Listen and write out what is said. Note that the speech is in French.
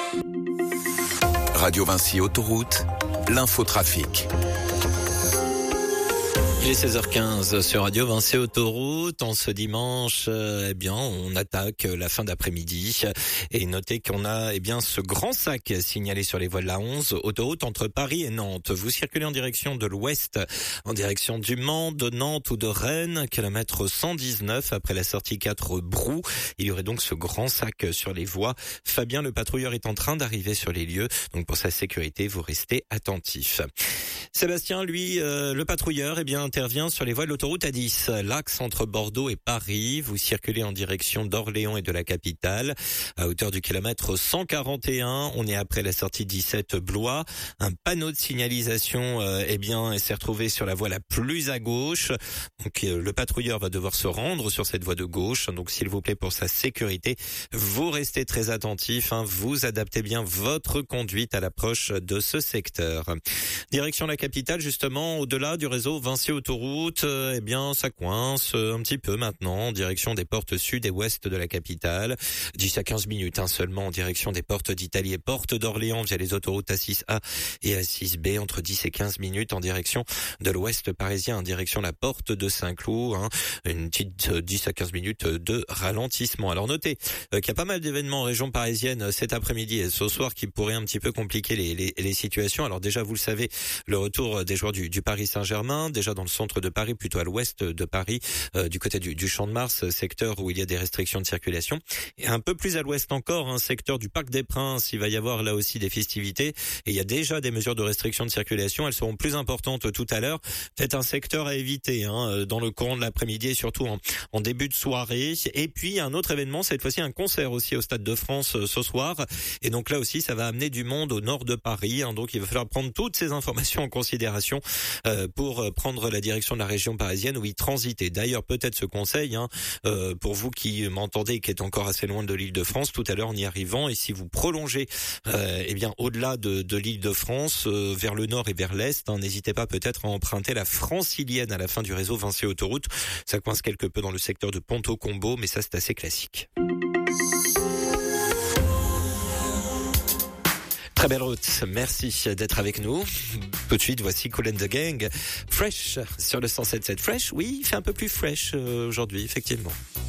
Radio Vinci Autoroute, l'infotrafic. Il est 16h15 sur Radio Vinci Autoroute. En ce dimanche, on attaque la fin d'après-midi. Et notez qu'on a, ce grand sac signalé sur les voies de la 11, autoroute entre Paris et Nantes. Vous circulez en direction de l'ouest, en direction du Mans, de Nantes ou de Rennes, kilomètre 119 après la sortie 4 Brou. Il y aurait donc ce grand sac sur les voies. Fabien, le patrouilleur, est en train d'arriver sur les lieux. Donc pour sa sécurité, vous restez attentifs. Sébastien, lui, le patrouilleur, intervient sur les voies de l'autoroute A10, l'axe entre Bordeaux et Paris. Vous circulez en direction d'Orléans et de la capitale, à hauteur du kilomètre 141. On est après la sortie 17 Blois. Un panneau de signalisation, s'est retrouvé sur la voie la plus à gauche. Donc, le patrouilleur va devoir se rendre sur cette voie de gauche. Donc, s'il vous plaît, pour sa sécurité, vous restez très attentifs. Vous adaptez bien votre conduite à l'approche de ce secteur. Direction la capitale, justement, au-delà du réseau Vinci Autoroute, ça coince un petit peu maintenant en direction des portes sud et ouest de la capitale. 10 à 15 minutes seulement en direction des portes d'Italie et portes d'Orléans via les autoroutes A6A et A6B. Entre 10 et 15 minutes en direction de l'ouest parisien, en direction la porte de Saint-Cloud. Une petite 10 à 15 minutes de ralentissement. Alors notez qu'il y a pas mal d'événements en région parisienne cet après-midi et ce soir qui pourraient un petit peu compliquer les situations. Alors déjà, vous le savez, le retour des joueurs du Paris Saint-Germain, déjà dans le centre de Paris, plutôt à l'ouest de Paris, du côté du Champ de Mars, secteur où il y a des restrictions de circulation. Et un peu plus à l'ouest encore, secteur du Parc des Princes, il va y avoir là aussi des festivités. Et il y a déjà des mesures de restriction de circulation, elles seront plus importantes tout à l'heure. Peut-être un secteur à éviter dans le courant de l'après-midi et surtout en début de soirée. Et puis un autre événement, cette fois-ci un concert aussi au Stade de France ce soir. Et donc là aussi, ça va amener du monde au nord de Paris. Donc il va falloir prendre toutes ces informations en considération pour prendre la direction de la région parisienne où il transite. Et d'ailleurs, peut-être ce conseil, pour vous qui m'entendez et qui êtes encore assez loin de l'Île-de-France, tout à l'heure en y arrivant, et si vous prolongez au-delà de l'Île-de-France, vers le nord et vers l'est, n'hésitez pas peut-être à emprunter la Francilienne à la fin du réseau Vinci Autoroute. Ça coince quelque peu dans le secteur de Ponto-Combo, mais ça c'est assez classique. Très belle route, merci d'être avec nous. Tout de suite, voici Kool & The Gang, Fresh sur le 107.7. Fresh, oui, il fait un peu plus fresh aujourd'hui, effectivement.